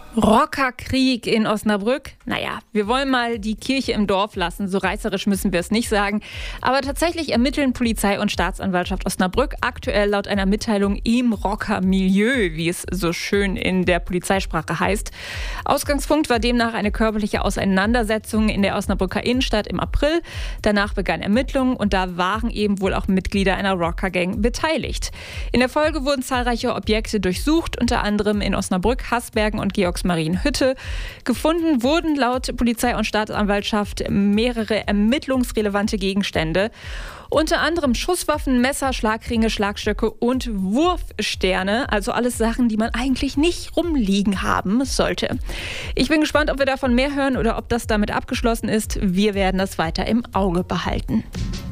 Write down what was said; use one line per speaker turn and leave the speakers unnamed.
Rockerkrieg in Osnabrück? Naja, wir wollen mal die Kirche im Dorf lassen, so reißerisch müssen wir es nicht sagen. Aber tatsächlich ermitteln Polizei und Staatsanwaltschaft Osnabrück aktuell laut einer Mitteilung im Rockermilieu, wie es so schön in der Polizeisprache heißt. Ausgangspunkt war demnach eine körperliche Auseinandersetzung in der Osnabrücker Innenstadt im April. Danach begannen Ermittlungen und da waren eben wohl auch Mitglieder einer Rockergang beteiligt. In der Folge wurden zahlreiche Objekte durchsucht, unter anderem in Osnabrück, Hasbergen und Georgsmarienhütte. Gefunden wurden laut Polizei und Staatsanwaltschaft mehrere ermittlungsrelevante Gegenstände. Unter anderem Schusswaffen, Messer, Schlagringe, Schlagstöcke und Wurfsterne. Also alles Sachen, die man eigentlich nicht rumliegen haben sollte. Ich bin gespannt, ob wir davon mehr hören oder ob das damit abgeschlossen ist. Wir werden das weiter im Auge behalten.